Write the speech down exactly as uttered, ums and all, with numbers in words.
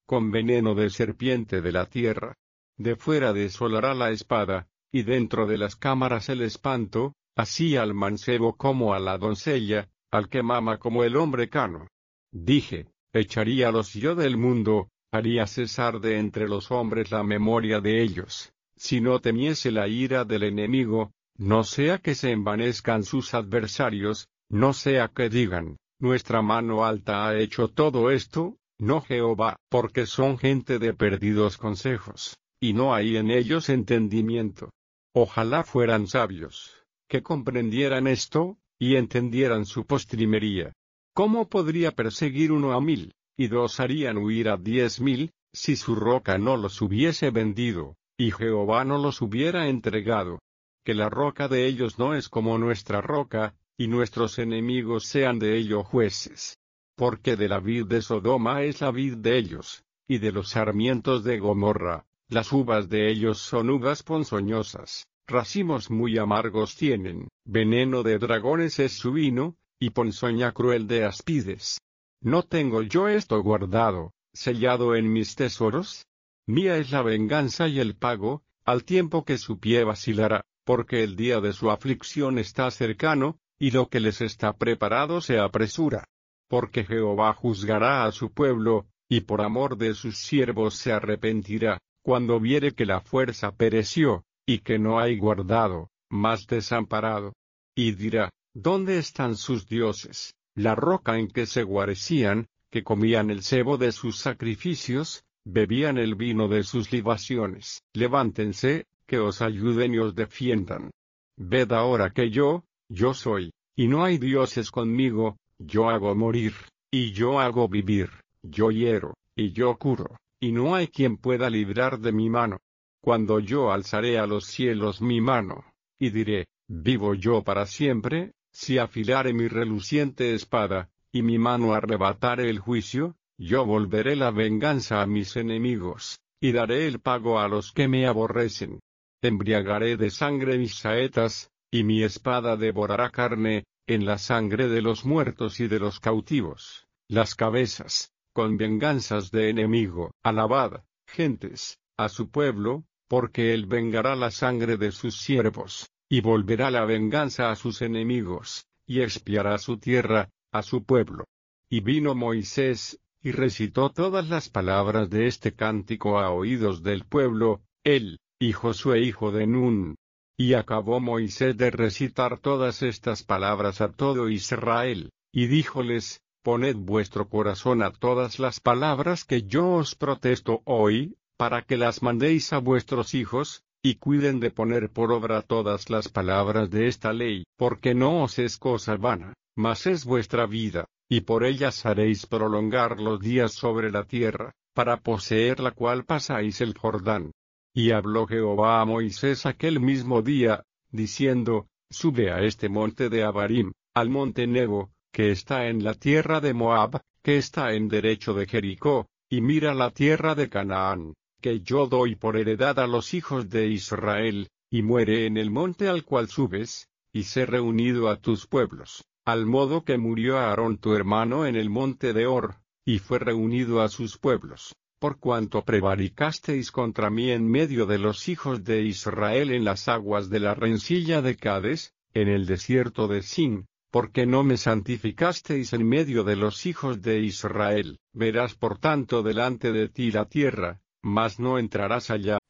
con veneno de serpiente de la tierra. De fuera desolará la espada, y dentro de las cámaras el espanto, así al mancebo como a la doncella, al que mama como el hombre cano. Dije, echaríalos yo del mundo, haría cesar de entre los hombres la memoria de ellos, si no temiese la ira del enemigo, no sea que se envanezcan sus adversarios, no sea que digan, nuestra mano alta ha hecho todo esto, no Jehová, porque son gente de perdidos consejos, y no hay en ellos entendimiento. Ojalá fueran sabios, que comprendieran esto, y entendieran su postrimería. ¿Cómo podría perseguir uno a mil, y dos harían huir a diez mil, si su roca no los hubiese vendido, y Jehová no los hubiera entregado? Que la roca de ellos no es como nuestra roca, y nuestros enemigos sean de ello jueces. Porque de la vid de Sodoma es la vid de ellos, y de los sarmientos de Gomorra, las uvas de ellos son uvas ponzoñosas, racimos muy amargos tienen, veneno de dragones es su vino, y ponzoña cruel de aspides. ¿No tengo yo esto guardado, sellado en mis tesoros? Mía es la venganza y el pago, al tiempo que su pie vacilará, porque el día de su aflicción está cercano, y lo que les está preparado se apresura. Porque Jehová juzgará a su pueblo, y por amor de sus siervos se arrepentirá, cuando viere que la fuerza pereció, y que no hay guardado, mas desamparado. Y dirá, ¿dónde están sus dioses, la roca en que se guarecían, que comían el sebo de sus sacrificios, bebían el vino de sus libaciones? Levántense, que os ayuden y os defiendan. Ved ahora que yo, yo soy, y no hay dioses conmigo, yo hago morir, y yo hago vivir, yo hiero, y yo curo, y no hay quien pueda librar de mi mano. Cuando yo alzaré a los cielos mi mano, y diré, vivo yo para siempre, si afilare mi reluciente espada, y mi mano arrebatare el juicio, yo volveré la venganza a mis enemigos, y daré el pago a los que me aborrecen. Embriagaré de sangre mis saetas, y mi espada devorará carne, en la sangre de los muertos y de los cautivos, las cabezas, con venganzas de enemigo. Alabad, gentes, a su pueblo, porque él vengará la sangre de sus siervos, y volverá la venganza a sus enemigos, y expiará su tierra, a su pueblo. Y vino Moisés, y recitó todas las palabras de este cántico a oídos del pueblo, él, y Josué hijo de Nun. Y acabó Moisés de recitar todas estas palabras a todo Israel, y díjoles, poned vuestro corazón a todas las palabras que yo os protesto hoy, para que las mandéis a vuestros hijos, y cuiden de poner por obra todas las palabras de esta ley, porque no os es cosa vana, mas es vuestra vida, y por ellas haréis prolongar los días sobre la tierra, para poseer la cual pasáis el Jordán. Y habló Jehová a Moisés aquel mismo día, diciendo, sube a este monte de Abarim, al monte Nebo, que está en la tierra de Moab, que está en derecho de Jericó, y mira la tierra de Canaán, que yo doy por heredad a los hijos de Israel, y muere en el monte al cual subes, y sé reunido a tus pueblos, al modo que murió Aarón tu hermano en el monte de Hor, y fue reunido a sus pueblos. Por cuanto prevaricasteis contra mí en medio de los hijos de Israel en las aguas de la rencilla de Cades, en el desierto de Sin, porque no me santificasteis en medio de los hijos de Israel, verás por tanto delante de ti la tierra, mas no entrarás allá,